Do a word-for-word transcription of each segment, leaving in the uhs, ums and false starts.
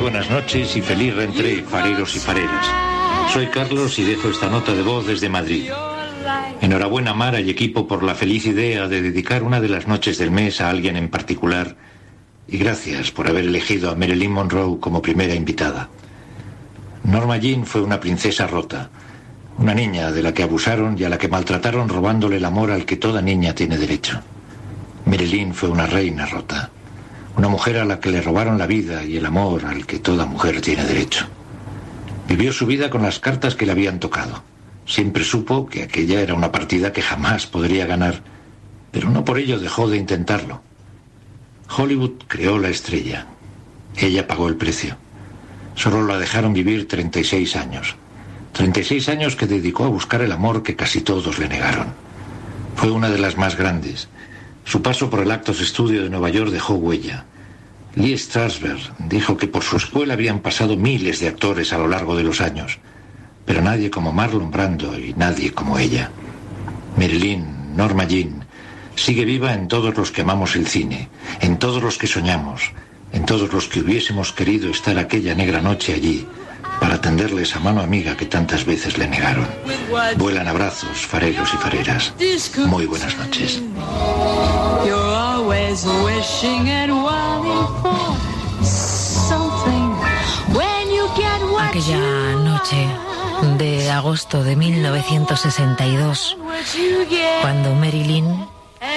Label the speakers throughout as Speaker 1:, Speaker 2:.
Speaker 1: buenas noches y feliz reentré, fareros y fareras. Soy Carlos y dejo esta nota de voz desde Madrid. Enhorabuena, Mara y equipo, por la feliz idea de dedicar una de las noches del mes a alguien en particular, y gracias por haber elegido a Marilyn Monroe como primera invitada. Norma Jean fue una princesa rota, una niña de la que abusaron y a la que maltrataron robándole el amor al que toda niña tiene derecho. Marilyn fue una reina rota, una mujer a la que le robaron la vida y el amor al que toda mujer tiene derecho. Vivió su vida con las cartas que le habían tocado. Siempre supo que aquella era una partida que jamás podría ganar, pero no por ello dejó de intentarlo. Hollywood creó la estrella. Ella pagó el precio. Solo la dejaron vivir treinta y seis años. treinta y seis años que dedicó a buscar el amor que casi todos le negaron. Fue una de las más grandes. Su paso por el Actors Studio de Nueva York dejó huella. Lee Strasberg dijo que por su escuela habían pasado miles de actores a lo largo de los años, pero nadie como Marlon Brando y nadie como ella. Marilyn, Norma Jean, sigue viva en todos los que amamos el cine, en todos los que soñamos, en todos los que hubiésemos querido estar aquella negra noche allí para tenderle esa mano amiga que tantas veces le negaron. Vuelan abrazos, fareros y fareras. Muy buenas noches.
Speaker 2: Aquella noche de agosto de mil novecientos sesenta y dos, cuando Marilyn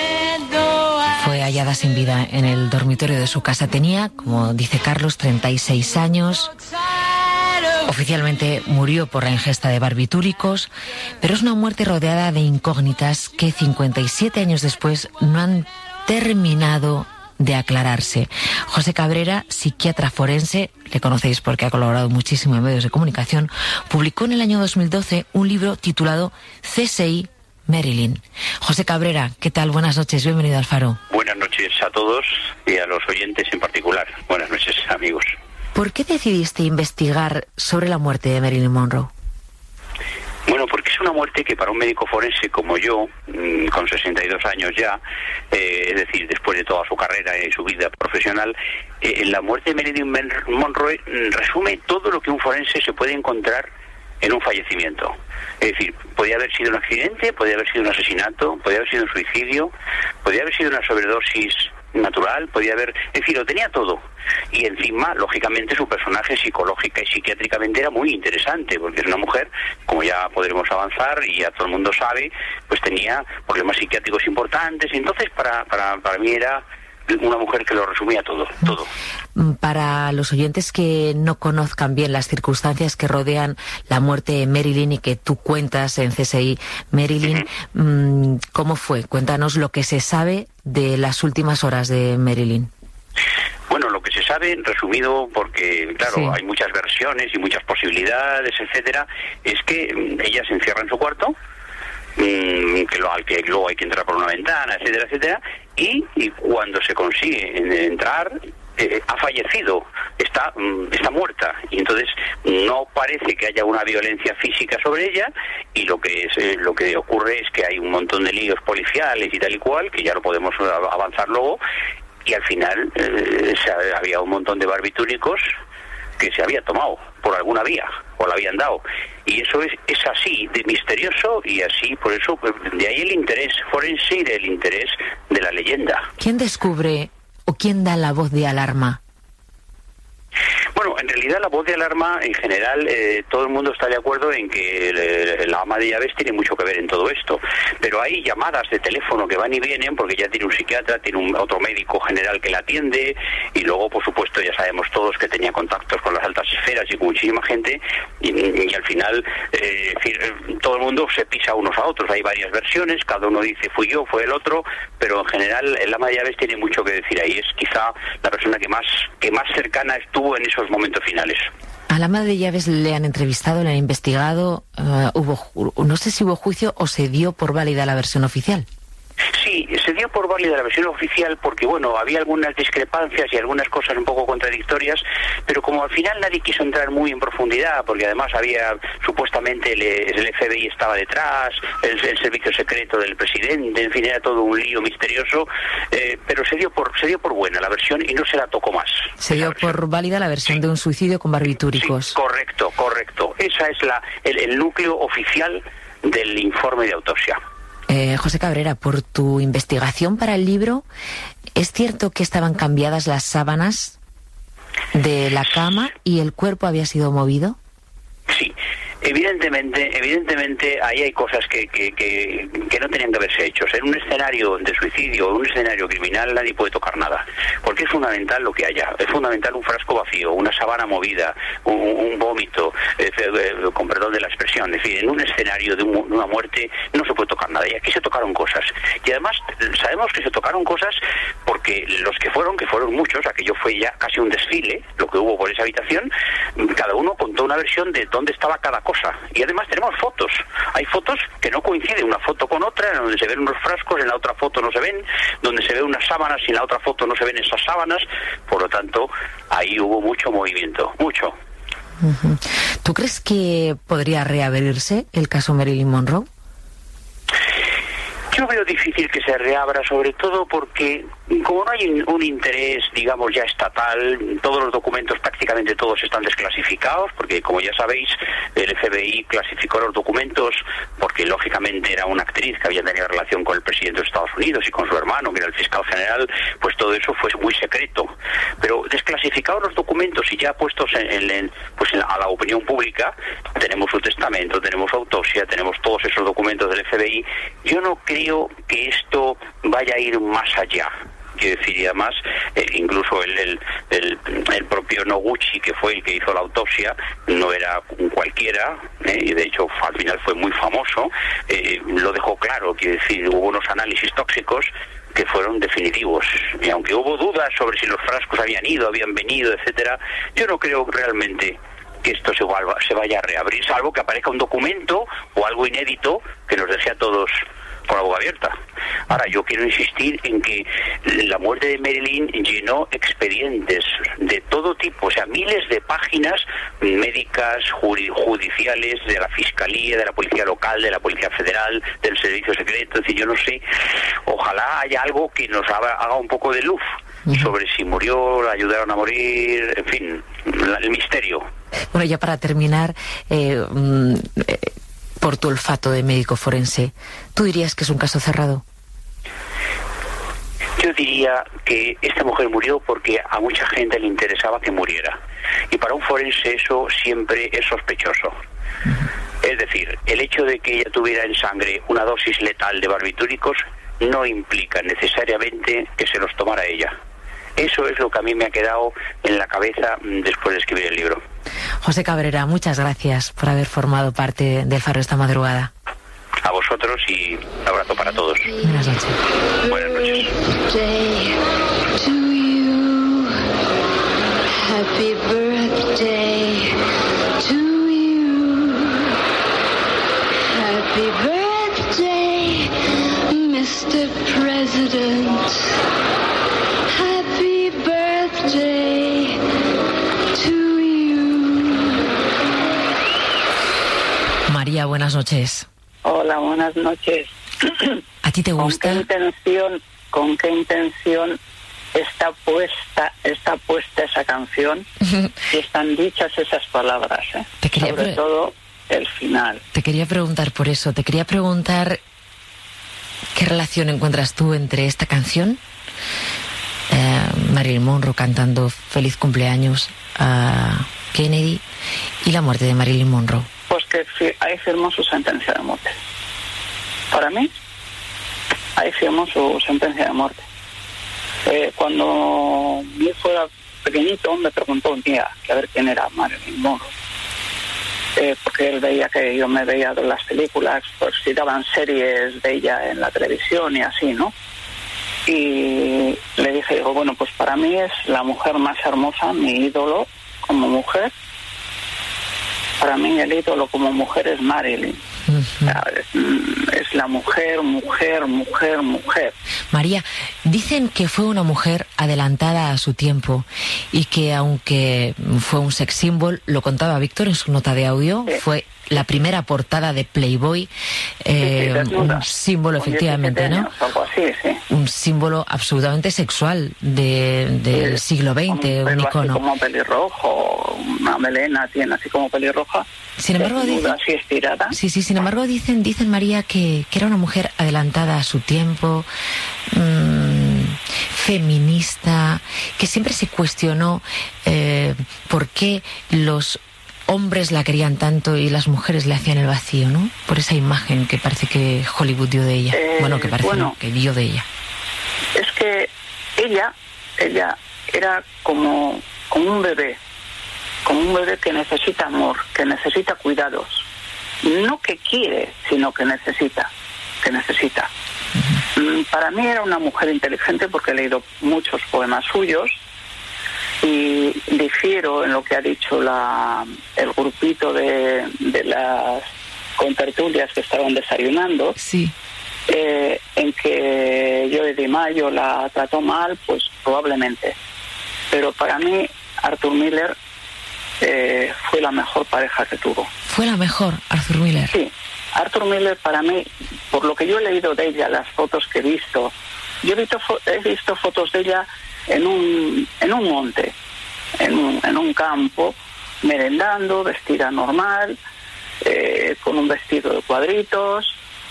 Speaker 2: fue hallada sin vida en el dormitorio de su casa. Tenía, como dice Carlos, treinta y seis años. Oficialmente murió por la ingesta de barbitúricos, pero es una muerte rodeada de incógnitas que cincuenta y siete años después no han terminado de aclararse. José Cabrera, psiquiatra forense, le conocéis porque ha colaborado muchísimo en medios de comunicación, publicó en el año dos mil doce un libro titulado C S I Marilyn. José Cabrera, ¿qué tal? Buenas noches, bienvenido al Faro.
Speaker 3: Buenas noches a todos y a los oyentes en particular. Buenas noches, amigos.
Speaker 2: ¿Por qué decidiste investigar sobre la muerte de Marilyn Monroe?
Speaker 3: Bueno, porque es una muerte que para un médico forense como yo, con sesenta y dos años ya, eh, es decir, después de toda su carrera y su vida profesional, eh, la muerte de Marilyn Monroe resume todo lo que un forense se puede encontrar en un fallecimiento. Es decir, podía haber sido un accidente, podía haber sido un asesinato, podía haber sido un suicidio, podía haber sido una sobredosis natural, podía haber... Es decir, lo tenía todo. Y encima, lógicamente, su personaje psicológica y psiquiátricamente era muy interesante, porque es una mujer, como ya podremos avanzar, y ya todo el mundo sabe, pues tenía problemas psiquiátricos importantes. Entonces, para, para, para mí era una mujer que lo resumía todo, todo.
Speaker 2: Para los oyentes que no conozcan bien las circunstancias que rodean la muerte de Marilyn y que tú cuentas en C S I Marilyn, uh-huh. ¿Cómo fue? Cuéntanos lo que se sabe de las últimas horas de Marilyn.
Speaker 3: Bueno, lo que se sabe, resumido, porque claro, sí. hay muchas versiones y muchas posibilidades, etcétera, es que ella se encierra en su cuarto, que, lo, al que luego hay que entrar por una ventana, etcétera, etcétera, y, y cuando se consigue entrar, eh, ha fallecido, está, está muerta, y entonces no parece que haya una violencia física sobre ella, y lo que es eh, lo que ocurre es que hay un montón de líos policiales y tal y cual, que ya lo podemos avanzar luego, y al final eh, se, había un montón de barbitúricos que se había tomado por alguna vía, o la habían dado. Y eso es, es así, de misterioso, y así, por eso, de ahí el interés forense y del interés de la leyenda.
Speaker 2: ¿Quién descubre o quién da la voz de alarma?
Speaker 3: Bueno, en realidad la voz de alarma, en general, eh, todo el mundo está de acuerdo en que eh, la ama de llaves tiene mucho que ver en todo esto, pero hay llamadas de teléfono que van y vienen, porque ya tiene un psiquiatra, tiene un otro médico general que la atiende, y luego, por supuesto, ya sabemos todos que tenía contactos con las altas esferas y con muchísima gente, y, y al final, eh, todo el mundo se pisa unos a otros. Hay varias versiones, cada uno dice fui yo, fue el otro, pero en general el ama de llaves tiene mucho que decir ahí. Es quizá la persona que más, que más cercana estuvo en esos momentos finales.
Speaker 2: A la ama de llaves le han entrevistado, le han investigado, uh, hubo, no sé si hubo juicio o se dio por válida la versión oficial.
Speaker 3: Sí, Sí, se dio por válida la versión oficial porque, bueno, había algunas discrepancias y algunas cosas un poco contradictorias, pero como al final nadie quiso entrar muy en profundidad, porque además había, supuestamente, el, el F B I estaba detrás, el, el servicio secreto del presidente, en fin, era todo un lío misterioso, eh, pero se dio por se dio por buena la versión y no se la tocó más.
Speaker 2: Se dio por válida la versión sí. de un suicidio con barbitúricos.
Speaker 3: Sí, correcto, correcto. Esa es la el, el núcleo oficial del informe de autopsia.
Speaker 2: Eh, José Cabrera, por tu investigación para el libro, ¿es cierto que estaban cambiadas las sábanas de la cama y el cuerpo había sido movido?
Speaker 3: Sí. Evidentemente, evidentemente ahí hay cosas que, que, que, que no tenían que haberse hecho. En un escenario de suicidio o un escenario criminal nadie puede tocar nada, porque es fundamental lo que haya. Es fundamental un frasco vacío, una sábana movida, un, un vómito, eh, eh, con perdón de la expresión. Es decir, en un escenario de, un, de una muerte no se puede tocar nada. Y aquí se tocaron cosas. Y además sabemos que se tocaron cosas porque los que fueron, que fueron muchos, aquello fue ya casi un desfile, lo que hubo por esa habitación, cada uno contó una versión de dónde estaba cada cosa. Y además tenemos fotos. Hay fotos que no coinciden una foto con otra, en donde se ven unos frascos, en la otra foto no se ven, donde se ven unas sábanas y en la otra foto no se ven esas sábanas. Por lo tanto, ahí hubo mucho movimiento, mucho.
Speaker 2: Uh-huh. ¿Tú crees que podría reabrirse el caso Marilyn Monroe?
Speaker 3: Yo veo difícil que se reabra, sobre todo porque como no hay un interés, digamos, ya estatal, todos los documentos, prácticamente todos están desclasificados, porque como ya sabéis, el F B I clasificó los documentos porque lógicamente era una actriz que había tenido relación con el presidente de Estados Unidos y con su hermano, que era el fiscal general, pues todo eso fue muy secreto. Pero desclasificados los documentos y ya puestos en, en, pues en, a la opinión pública, tenemos su testamento, tenemos su autopsia, tenemos todos esos documentos del F B I, yo no creo que esto vaya a ir más allá. Quiero decir, y además, eh, incluso el, el, el, el propio Noguchi, que fue el que hizo la autopsia, no era un cualquiera, eh, y de hecho al final fue muy famoso, eh, lo dejó claro. Quiero decir, hubo unos análisis tóxicos que fueron definitivos, y aunque hubo dudas sobre si los frascos habían ido, habían venido, etcétera, yo no creo realmente que esto se, vuelva, se vaya a reabrir, salvo que aparezca un documento o algo inédito que nos deje a todos con la boca abierta. Ahora, yo quiero insistir en que la muerte de Marilyn llenó expedientes de todo tipo, o sea, miles de páginas médicas, judiciales, de la Fiscalía, de la Policía Local, de la Policía Federal, del Servicio Secreto. Es decir, yo no sé, ojalá haya algo que nos haga, haga un poco de luz sobre si murió, la ayudaron a morir, en fin, el misterio.
Speaker 2: Bueno, ya para terminar, eh, eh, por tu olfato de médico forense, ¿tú dirías que es un caso cerrado?
Speaker 3: Yo diría que esta mujer murió porque a mucha gente le interesaba que muriera. Y para un forense eso siempre es sospechoso. Uh-huh. Es decir, el hecho de que ella tuviera en sangre una dosis letal de barbitúricos no implica necesariamente que se los tomara ella. Eso es lo que a mí me ha quedado en la cabeza después de escribir el libro.
Speaker 2: José Cabrera, muchas gracias por haber formado parte del Faro esta madrugada.
Speaker 3: A vosotros y un abrazo para todos.
Speaker 2: Buenas noches.
Speaker 3: Buenas noches.
Speaker 4: Happy birthday to you. Happy birthday, mister President. Happy birthday to you.
Speaker 2: María, buenas noches.
Speaker 5: Hola, buenas noches.
Speaker 2: ¿A ti te gusta?
Speaker 5: ¿Con qué intención, con qué intención está puesta, está puesta esa canción y están dichas esas palabras? ¿eh?
Speaker 2: Te quería
Speaker 5: Sobre
Speaker 2: pre-
Speaker 5: todo el final.
Speaker 2: Te quería preguntar por eso. Te quería preguntar qué relación encuentras tú entre esta canción, eh, Marilyn Monroe cantando Feliz cumpleaños a Kennedy, y la muerte de Marilyn Monroe.
Speaker 5: Pues que fi- ahí firmó su sentencia de muerte. Para mí, ahí firmó su sentencia de muerte. Eh, cuando mi hijo era pequeñito, me preguntó un día que a ver quién era Marilyn Monroe. Eh, porque él veía que yo me veía de las películas, pues si daban series de ella en la televisión y así, ¿no? Y le dije, digo, bueno, pues para mí es la mujer más hermosa, mi ídolo como mujer. Para mí el ídolo como mujer es Marilyn. Mm. Es, es la mujer, mujer, mujer, mujer.
Speaker 2: María, dicen que fue una mujer adelantada a su tiempo y que aunque fue un sex symbol, lo contaba Víctor en su nota de audio, sí. Fue la primera portada de Playboy, eh, sí, sí, un símbolo efectivamente, ¿no?
Speaker 5: Años, algo así, sí.
Speaker 2: Un símbolo absolutamente sexual de, del sí. siglo veinte, un, un icono.
Speaker 5: Así como pelirrojo, una melena tiene así como pelirroja.
Speaker 2: Sin embargo, dicen,
Speaker 5: así estirada.
Speaker 2: Sí, sí, sin embargo dicen, dicen María que, que era una mujer adelantada a su tiempo, mmm, feminista, que siempre se cuestionó eh, por qué los hombres la querían tanto y las mujeres le hacían el vacío, ¿no? Por esa imagen que parece que Hollywood dio de ella. Eh, bueno, que parece bueno, que dio de ella.
Speaker 5: Es que ella, ella era como, como un bebé, como un bebé que necesita amor, que necesita cuidados. No que quiere, sino que necesita, que necesita. Uh-huh. Para mí era una mujer inteligente porque he leído muchos poemas suyos. Y difiero en lo que ha dicho la, el grupito de, de las contertulias que estaban desayunando,
Speaker 2: sí.
Speaker 5: eh, en que Joe DiMaggio la trató mal, pues probablemente. Pero para mí, Arthur Miller eh, fue la mejor pareja que tuvo.
Speaker 2: ¿Fue la mejor, Arthur Miller?
Speaker 5: Sí. Arthur Miller para mí, por lo que yo he leído de ella, las fotos que he visto, yo he visto, he visto fotos de ella en un en un monte, en un, en un campo, merendando, vestida normal, eh, con un vestido de cuadritos,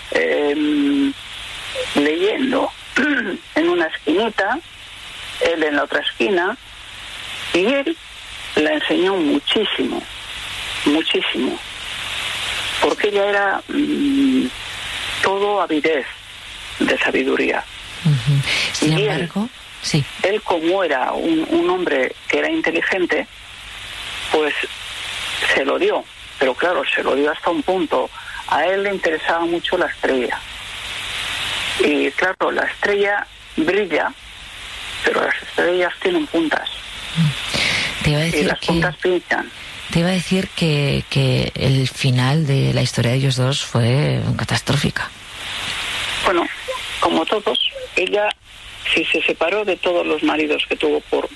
Speaker 5: eh, leyendo en una esquinita, él en la otra esquina, y él la enseñó muchísimo, muchísimo, porque ella era mmm, todo avidez de sabiduría.
Speaker 2: Uh-huh. Sin y embargo... Él, Sí.
Speaker 5: Él, como era un, un hombre que era inteligente, pues se lo dio. Pero claro, se lo dio hasta un punto. A él le interesaba mucho la estrella. Y claro, la estrella brilla, pero las estrellas tienen puntas.
Speaker 2: Te iba a decir
Speaker 5: y las
Speaker 2: que...
Speaker 5: puntas pinchan.
Speaker 2: Te iba a decir que, que el final de la historia de ellos dos fue catastrófica.
Speaker 5: Bueno, como todos, ella... si se separó de todos los maridos que tuvo por...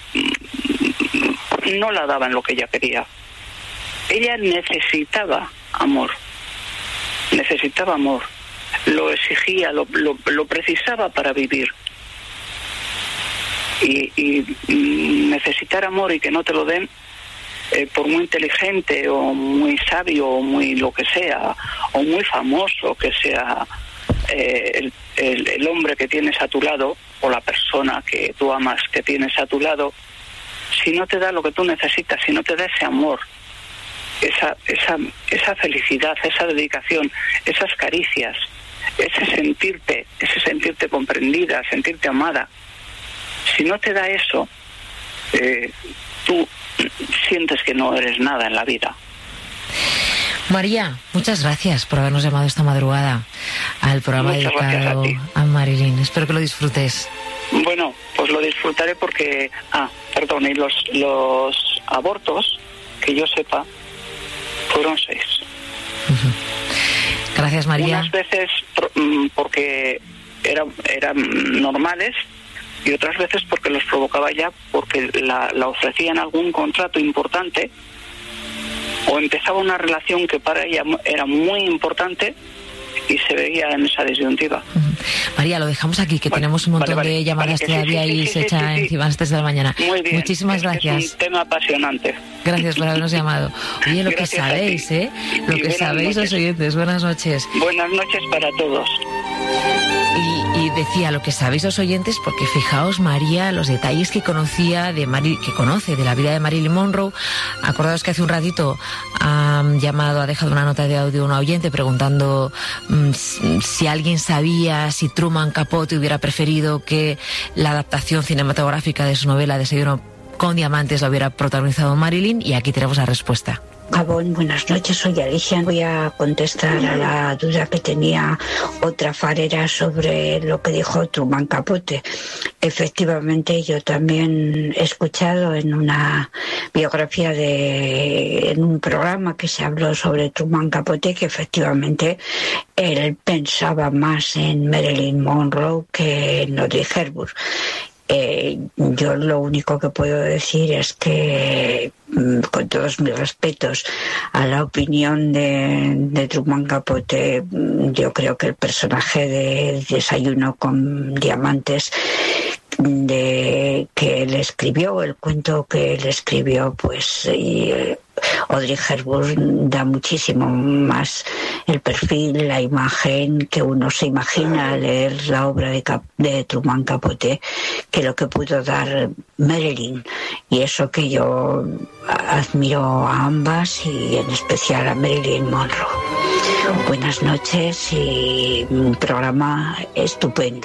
Speaker 5: no la daban lo que ella quería. Ella necesitaba amor. Necesitaba amor. Lo exigía, lo, lo, lo precisaba para vivir. Y, y necesitar amor y que no te lo den, eh, por muy inteligente o muy sabio o muy lo que sea, o muy famoso que sea eh, el, el, el hombre que tienes a tu lado, o la persona que tú amas que tienes a tu lado, si no te da lo que tú necesitas, si no te da ese amor, esa esa esa felicidad, esa dedicación, esas caricias, ese sentirte, ese sentirte comprendida, sentirte amada, si no te da eso, eh, tú sientes que no eres nada en la vida.
Speaker 2: María, muchas gracias por habernos llamado esta madrugada al programa
Speaker 5: muchas
Speaker 2: dedicado a, a Marilyn. Espero que lo disfrutes.
Speaker 5: Bueno, pues lo disfrutaré porque... Ah, perdón, y los, los abortos, que yo sepa, fueron seis.
Speaker 2: Uh-huh. Gracias, María.
Speaker 5: Unas veces porque eran, eran normales y otras veces porque los provocaba ya porque la, la ofrecían algún contrato importante o empezaba una relación que para ella era muy importante y se veía en esa disyuntiva.
Speaker 2: Uh-huh. María, lo dejamos aquí, que bueno, tenemos un montón vale, vale, de llamadas vale, todavía sí, sí, y sí, se sí, echa sí, sí. encima a las tres de la mañana.
Speaker 5: Muy bien.
Speaker 2: Muchísimas
Speaker 5: es
Speaker 2: gracias.
Speaker 5: Es un tema apasionante.
Speaker 2: Gracias por habernos llamado. Oye, lo
Speaker 5: gracias
Speaker 2: que sabéis, ¿eh? Lo y que sabéis noches. Los oyentes. Buenas noches.
Speaker 5: Buenas noches para todos.
Speaker 2: Y, y decía lo que sabéis los oyentes, porque fijaos, María, los detalles que conocía de Mari, que conoce de la vida de Marilyn Monroe. Acordaos que hace un ratito ha llamado, ha dejado una nota de audio a un oyente preguntando um, si alguien sabía si Truman Capote hubiera preferido que la adaptación cinematográfica de su novela Desayuno con Diamantes la hubiera protagonizado Marilyn, y aquí tenemos la respuesta.
Speaker 6: Gabón, buenas noches, soy Alicia. Voy a contestar a la duda que tenía otra farera sobre lo que dijo Truman Capote. Efectivamente, yo también he escuchado en una biografía de en un programa que se habló sobre Truman Capote, que efectivamente él pensaba más en Marilyn Monroe que en Audrey Hepburn. Eh, yo lo único que puedo decir es que, con todos mis respetos a la opinión de, de Truman Capote, yo creo que el personaje de Desayuno con Diamantes, de que él escribió, el cuento que él escribió, pues y, Audrey Hepburn da muchísimo más el perfil, la imagen que uno se imagina al leer la obra de, Cap- de Truman Capote, que lo que pudo dar Marilyn. Y eso que yo admiro a ambas y en especial a Marilyn Monroe. Buenas noches y un programa estupendo.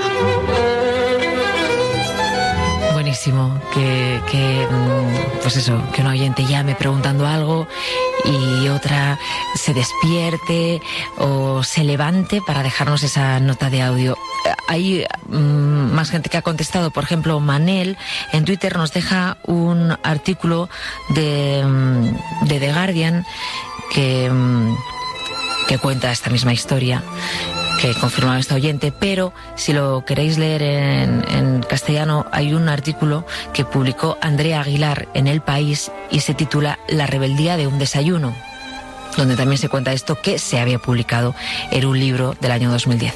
Speaker 2: Buenísimo, que, que pues eso, que un oyente llame preguntando algo y otra se despierte o se levante para dejarnos esa nota de audio. Hay mmm, más gente que ha contestado. Por ejemplo, Manel en Twitter nos deja un artículo de, de The Guardian que, que cuenta esta misma historia que confirmaba este oyente, pero si lo queréis leer en, en castellano, hay un artículo que publicó Andrea Aguilar en El País y se titula La rebeldía de un desayuno, donde también se cuenta esto que se había publicado en un libro del año dos mil diez.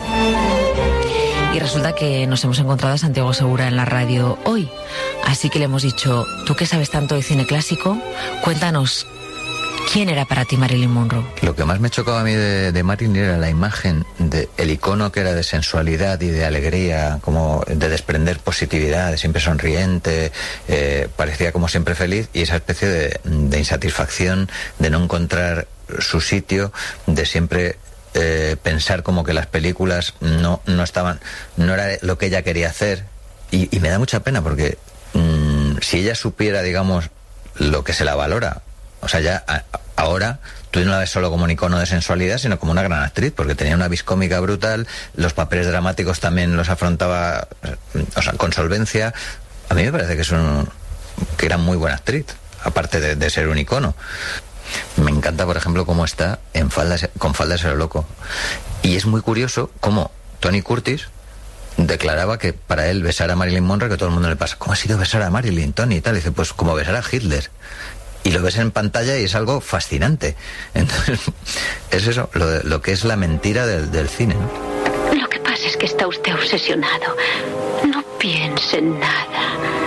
Speaker 2: Y resulta que nos hemos encontrado a Santiago Segura en la radio hoy, así que le hemos dicho, tú que sabes tanto de cine clásico, cuéntanos, ¿quién era para ti Marilyn Monroe?
Speaker 7: Lo que más me chocaba a mí de, de Marilyn era la imagen, de, el icono que era de sensualidad y de alegría, como de desprender positividad, de siempre sonriente, eh, parecía como siempre feliz, y esa especie de, de insatisfacción, de no encontrar su sitio, de siempre eh, pensar como que las películas no, no estaban, no era lo que ella quería hacer, y, y me da mucha pena porque mmm, si ella supiera, digamos, lo que se la valora. O sea, ya a, ahora tú no la ves solo como un icono de sensualidad, sino como una gran actriz, porque tenía una vis cómica brutal, los papeles dramáticos también los afrontaba, o sea, con solvencia. A mí me parece que es un, que era muy buena actriz, aparte de, de ser un icono. Me encanta, por ejemplo, cómo está en faldas, con faldas a lo loco. Y es muy curioso cómo Tony Curtis declaraba que para él besar a Marilyn Monroe, que a todo el mundo le pasa, ¿cómo ha sido besar a Marilyn, Tony? Y tal, y dice, pues como besar a Hitler. Y lo ves en pantalla y es algo fascinante. Entonces, es eso, lo, lo que es la mentira del, del cine, ¿no?
Speaker 8: Lo que pasa es que está usted obsesionado. No piense en nada.